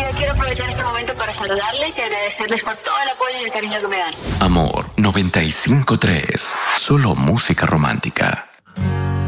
quiero aprovechar este momento para saludarles y agradecerles por todo el apoyo y el cariño que me dan. Amor 95.3. Solo música romántica.